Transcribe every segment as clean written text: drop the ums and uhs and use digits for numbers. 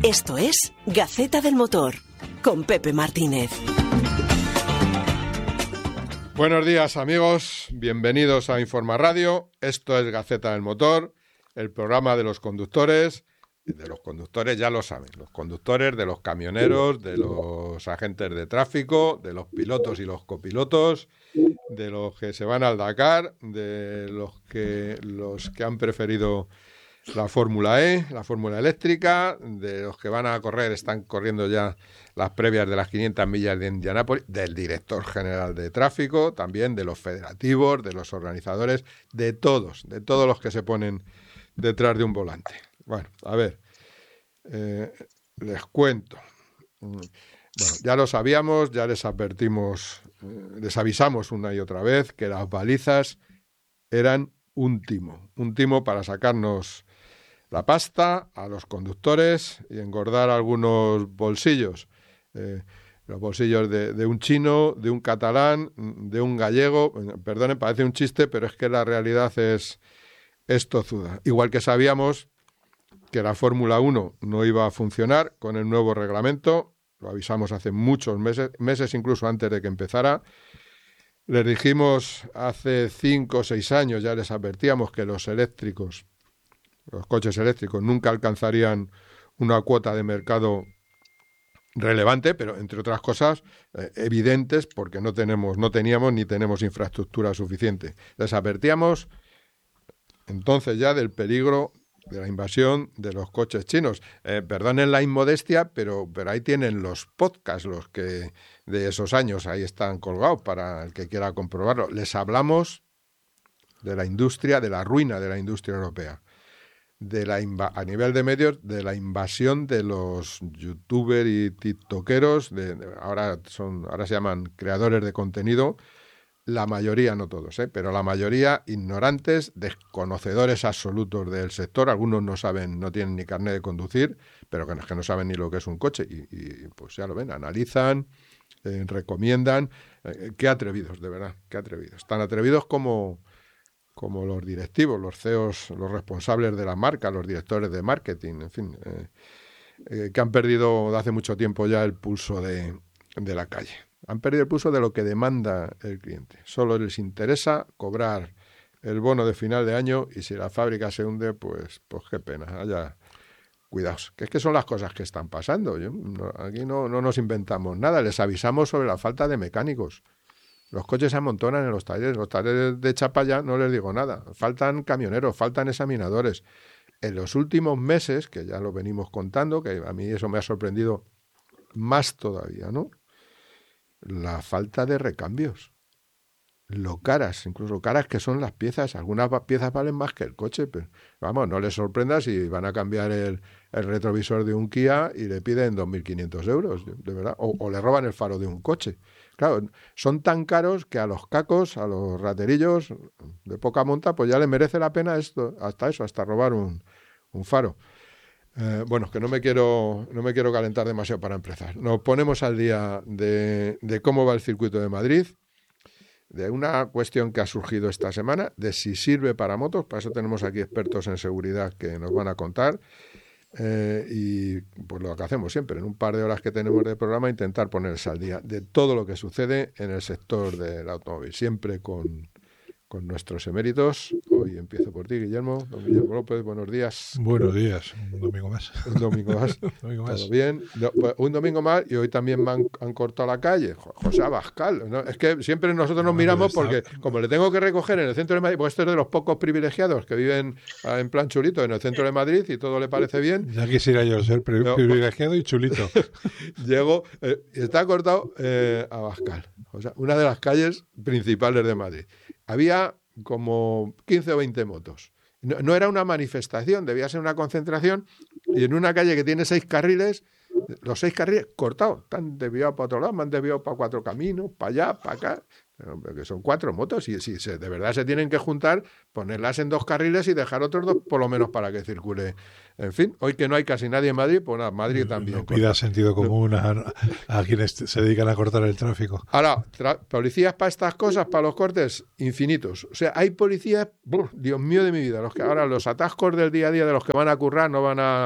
Esto es Gaceta del Motor, con Pepe Martínez. Buenos días, amigos. Bienvenidos a Informa Radio. Esto es Gaceta del Motor, el programa de los conductores. De los conductores ya lo saben, los conductores, de los camioneros, de los agentes de tráfico, de los pilotos y los copilotos, de los que se van al Dakar, de los que han preferido la Fórmula E, la Fórmula eléctrica, de los que van a correr, están corriendo ya las previas de las 500 millas de Indianápolis, del director general de tráfico, también de los federativos, de los organizadores, de todos los que se ponen detrás de un volante. Bueno, a ver, les cuento. Bueno, ya lo sabíamos, ya les advertimos, les avisamos una y otra vez que las balizas eran un timo para sacarnos la pasta a los conductores y engordar algunos bolsillos. Los bolsillos de un chino, de un catalán, de un gallego. Perdonen, parece un chiste, pero es que la realidad es tozuda. Igual que sabíamos que la Fórmula 1 no iba a funcionar con el nuevo reglamento, lo avisamos hace muchos meses incluso antes de que empezara. Les dijimos hace 5 o 6 años, ya les advertíamos que los coches eléctricos nunca alcanzarían una cuota de mercado relevante, pero entre otras cosas evidentes, porque no teníamos ni tenemos infraestructura suficiente. Les advertíamos entonces ya del peligro de la invasión de los coches chinos. Perdonen la inmodestia, pero ahí tienen los podcasts, los que de esos años ahí están colgados para el que quiera comprobarlo. Les hablamos de la industria, de la ruina de la industria europea, a nivel de medios, de la invasión de los youtubers y tiktokeros, ahora se llaman creadores de contenido. La mayoría, no todos, pero la mayoría ignorantes, desconocedores absolutos del sector. Algunos no tienen ni carnet de conducir, pero que no saben ni lo que es un coche. Y pues ya lo ven, analizan, recomiendan. Qué atrevidos, de verdad, qué atrevidos. Tan atrevidos como los directivos, los CEOs, los responsables de la marca, los directores de marketing, en fin, que han perdido de hace mucho tiempo ya el pulso de la calle. Han perdido el pulso de lo que demanda el cliente. Solo les interesa cobrar el bono de final de año y si la fábrica se hunde, pues qué pena. Cuidaos, que es que son las cosas que están pasando. Aquí no nos inventamos nada. Les avisamos sobre la falta de mecánicos. Los coches se amontonan en los talleres de Chapaya, no les digo nada. Faltan camioneros, faltan examinadores. En los últimos meses, que ya lo venimos contando, que a mí eso me ha sorprendido más todavía, ¿no? La falta de recambios. Incluso caras que son las piezas. Algunas piezas valen más que el coche, pero vamos, no les sorprenda si van a cambiar el retrovisor de un Kia y le piden 2.500 euros, de verdad, o le roban el faro de un coche. Claro, son tan caros que a los cacos, a los raterillos de poca monta, pues ya les merece la pena hasta robar un faro. Bueno, que no me quiero calentar demasiado para empezar. Nos ponemos al día de cómo va el circuito de Madrid, de una cuestión que ha surgido esta semana, de si sirve para motos. Para eso tenemos aquí expertos en seguridad que nos van a contar. Y pues lo que hacemos siempre, en un par de horas que tenemos de programa, intentar ponerse al día de todo lo que sucede en el sector del automóvil, siempre con nuestros eméritos. Hoy empiezo por ti, Guillermo. Don Guillermo López, buenos días. Buenos días, un domingo más. Un domingo más. ¿Todo bien? Un domingo más y hoy también me han cortado la calle. José Abascal, ¿no? Es que siempre nosotros nos miramos porque como le tengo que recoger en el centro de Madrid, pues este es de los pocos privilegiados que viven en plan chulito en el centro de Madrid y todo le parece bien. Ya quisiera yo ser privilegiado y chulito. Llego, está cortado Abascal, o sea, una de las calles principales de Madrid. Había como 15 o 20 motos. No era una manifestación, debía ser una concentración. Y en una calle que tiene 6 carriles, los 6 carriles cortados. Están desviados para otro lado, me han desviado para 4 caminos, para allá, para acá. Pero que son 4 motos y si de verdad se tienen que juntar, ponerlas en 2 carriles y dejar otros 2 por lo menos para que circule. En fin, hoy que no hay casi nadie en Madrid, pues nada, Madrid también. No pida sentido común a quienes se dedican a cortar el tráfico. Ahora, policías para estas cosas, para los cortes, infinitos. O sea, hay policías, Dios mío de mi vida, los atascos del día a día de los que van a currar no van a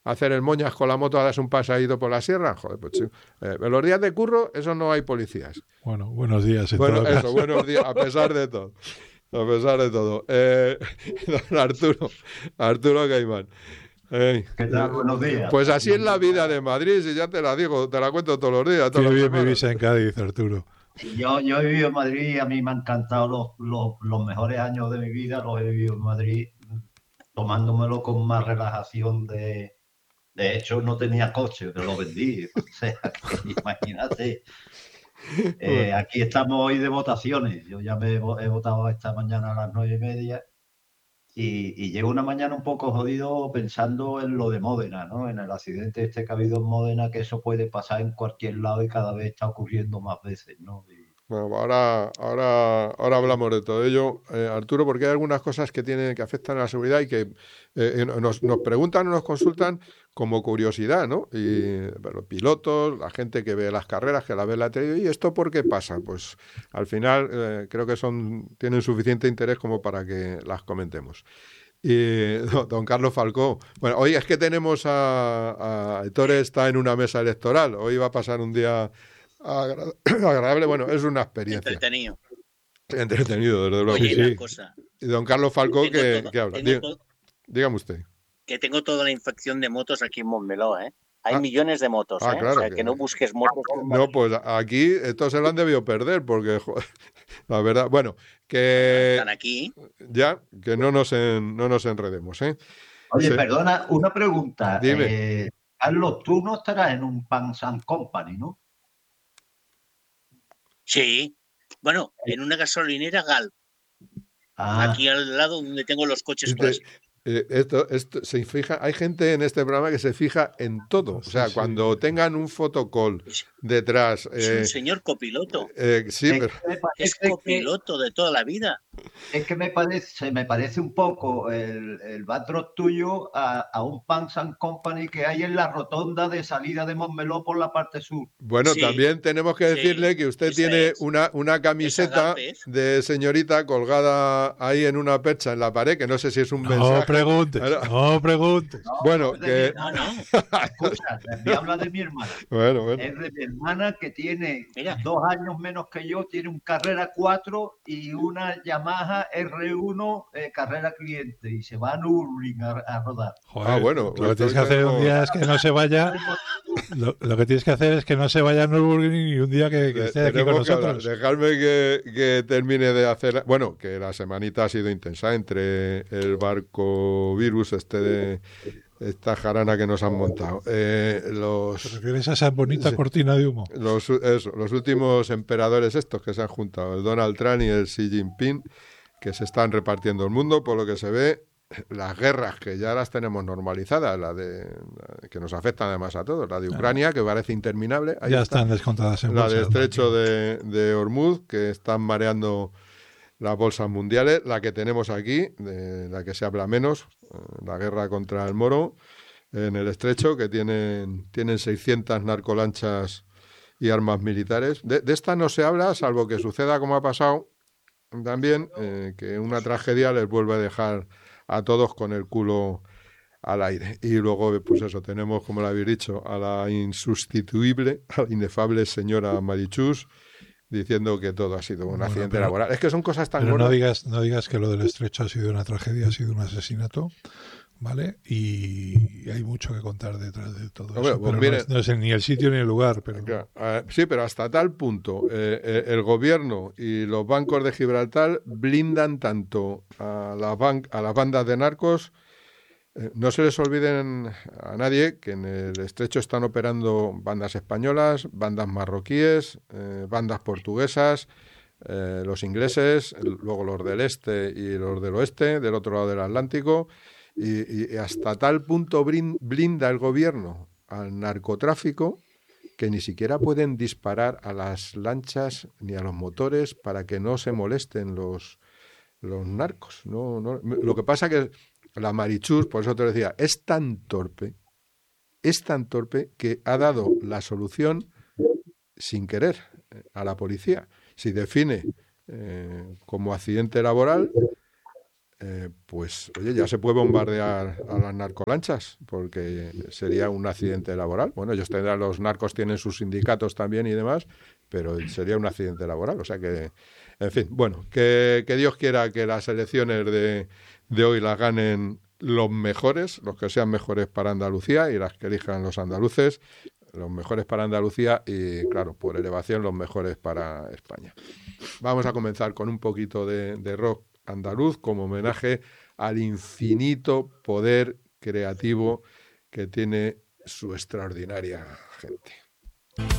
hacer el moñas con la moto a darse un paseíto por la sierra. Joder, pues chico, en los días de curro, eso no hay policías. Bueno, buenos días. Bueno, eso, buenos días, a pesar de todo. A pesar de todo. Don Arturo Caimán. ¿Qué tal? Buenos días. Pues así es la vida de Madrid, si ya te la digo, te la cuento todos los días. Qué bien vivís en Cádiz, Arturo. Yo he vivido en Madrid y a mí me han encantado los mejores años de mi vida, los he vivido en Madrid, tomándomelo con más relajación. De hecho, no tenía coche, pero lo vendí. O sea, que imagínate. Aquí estamos hoy de votaciones. Yo ya he votado esta mañana a las 9:30 y llevo una mañana un poco jodido pensando en lo de Módena, ¿no? En el accidente este que ha habido en Módena, que eso puede pasar en cualquier lado y cada vez está ocurriendo más veces, ¿no? Bueno, ahora hablamos de todo ello, Arturo, porque hay algunas cosas que afectan a la seguridad y que nos preguntan o nos consultan como curiosidad, ¿no? Y los pilotos, la gente que ve las carreras, que la ve en la tele, ¿y esto por qué pasa? Pues al final creo que tienen suficiente interés como para que las comentemos. Y don Carlos Falcó, bueno, hoy es que tenemos a Ettore, está en una mesa electoral, hoy va a pasar un día agradable, bueno, es una experiencia. Entretenido, desde luego. Oye, una cosa. Y don Carlos Falcó, ¿qué habla? Dígame usted. Que tengo toda la infección de motos aquí en Montmeló, ¿eh? Hay millones de motos, ¿eh? Claro, o sea, que no busques motos. No, pues aquí estos se lo han debido perder, porque, joder, la verdad, bueno, que... Están aquí. Ya, que no nos enredemos, ¿eh? Oye, perdona, una pregunta. Dime. Carlos, tú no estarás en un Pans and Company, ¿no? Sí. Bueno, en una gasolinera Gal. Aquí al lado donde tengo los coches clásicos. Esto se fija, hay gente en este programa que se fija en todo. O sea, cuando tengan un fotocall detrás. Es un señor copiloto. Sí, pero... Es copiloto de toda la vida. Es que me parece un poco el backdrop tuyo a un Pans and Company que hay en la rotonda de salida de Montmeló por la parte sur. Bueno, sí, también tenemos que decirle que usted tiene una camiseta de señorita colgada ahí en una percha en la pared, que no sé si es un mensaje. No preguntes. Bueno, que... No. Escucha, me habla de mi hermana. Bueno. Es de mi hermana que tiene 2 años menos que yo, tiene un Carrera 4 y una Yamaha R1 carrera cliente y se va a Nürburgring a rodar. Joder, bueno. Lo que tienes que hacer un día es que no se vaya... Lo que tienes que hacer es que no se vaya a Nürburgring y un día que esté aquí con nosotros. Dejadme que termine de hacer... Bueno, que la semanita ha sido intensa entre el barco virus de esta jarana que nos han montado. ¿Te refieres a esa bonita cortina de humo? Los últimos emperadores estos que se han juntado, el Donald Trump y el Xi Jinping, que se están repartiendo el mundo, por lo que se ve. Las guerras que ya las tenemos normalizadas, que nos afectan además a todos, la de Ucrania, que parece interminable. Ahí ya están descontadas en bolsa. La de Estrecho de Hormuz, que están mareando las bolsas mundiales, la que tenemos aquí, de la que se habla menos, la guerra contra el Moro, en el Estrecho, que tienen 600 narcolanchas y armas militares. De esta no se habla, salvo que suceda como ha pasado también, que una tragedia les vuelve a dejar a todos con el culo al aire. Y luego, pues eso, tenemos, como lo habéis dicho, a la insustituible, a la inefable señora Marichus, diciendo que todo ha sido un accidente laboral. Es que son cosas tan gordas. No digas que lo del Estrecho ha sido una tragedia, ha sido un asesinato, ¿vale? Y hay mucho que contar detrás de todo eso. Pues pero no es ni el sitio ni el lugar. Pero... Claro, sí, pero hasta tal punto el gobierno y los bancos de Gibraltar blindan tanto a las bandas de narcos. No se les olviden a nadie que en el Estrecho están operando bandas españolas, bandas marroquíes, bandas portuguesas, los ingleses, luego los del este y los del oeste, del otro lado del Atlántico, y hasta tal punto blinda el gobierno al narcotráfico que ni siquiera pueden disparar a las lanchas ni a los motores para que no se molesten los narcos. No, lo que pasa que la Marichus, por eso te decía, es tan torpe que ha dado la solución sin querer a la policía. Si define como accidente laboral, pues oye, ya se puede bombardear a las narcolanchas, porque sería un accidente laboral. Bueno, los narcos tienen sus sindicatos también y demás, pero sería un accidente laboral. O sea que, en fin, bueno, que Dios quiera que las elecciones de hoy las ganen los mejores, los que sean mejores para Andalucía, y las que elijan los andaluces, los mejores para Andalucía y, claro, por elevación, los mejores para España. Vamos a comenzar con un poquito de rock andaluz como homenaje al infinito poder creativo que tiene su extraordinaria gente.